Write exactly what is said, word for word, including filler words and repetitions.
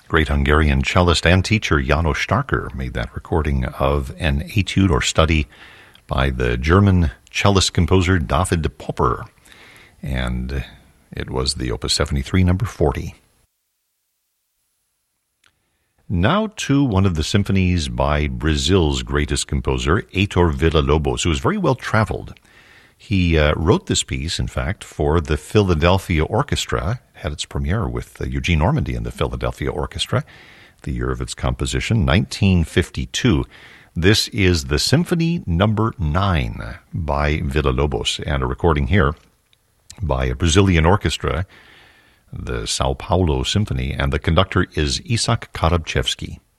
Great Hungarian cellist and teacher János Starker made that recording of an etude or study by the German cellist composer David Popper. And it was the Opus seventy-three, number forty. Now to one of the symphonies by Brazil's greatest composer, Heitor Villa-Lobos, who was very well traveled. He uh, wrote this piece, in fact, for the Philadelphia Orchestra. It had its premiere with uh, Eugene Ormandy and the Philadelphia Orchestra, the year of its composition, nineteen fifty-two. This is the Symphony Number nine by Villa-Lobos, and a recording here by a Brazilian orchestra, the Sao Paulo Symphony, and the conductor is Isaac Karabchevsky.